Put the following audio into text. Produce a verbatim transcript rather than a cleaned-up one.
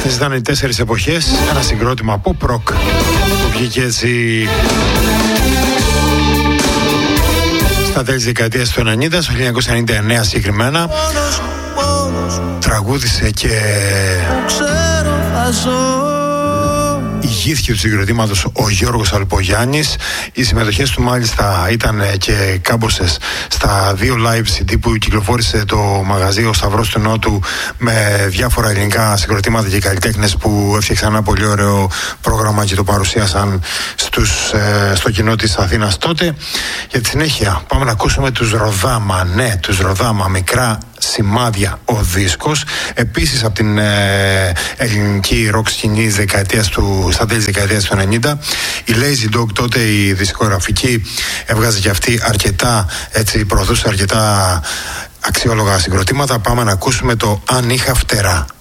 Αυτές ήταν οι τέσσερις εποχές, ένα συγκρότημα από rock που βγήκε έτσι στα τέλη της δεκαετίας του ενενήντα, στο χίλια εννιακόσια ενενήντα εννέα συγκεκριμένα. Τραγούδισε και ηγήθηκε του συγκροτήματος ο Γιώργος Αλπογιάννης. Οι συμμετοχές του μάλιστα ήταν και κάμποσες στα δύο live σι ντι που κυκλοφόρησε το μαγαζί Ο Σταυρός του Νότου, με διάφορα ελληνικά συγκροτήματα και καλλιτέχνες που έφτιαξαν ένα πολύ ωραίο πρόγραμμα και το παρουσίασαν στους, ε, στο κοινό της Αθήνας τότε. Για τη συνέχεια πάμε να ακούσουμε τους Ροδάμα. Ναι, τους Ροδάμα, μικρά σημάδια ο δίσκος, επίσης από την ε, ελληνική ροκ σκηνή της δεκαετίας του, στα τέλη της δεκαετίας του ενενήντα. Η Lazy Dog, τότε η δισκογραφική, έβγαζε και αυτή αρκετά, έτσι, προωθούσε αρκετά αξιόλογα συγκροτήματα. Πάμε να ακούσουμε το Αν είχα φτερά.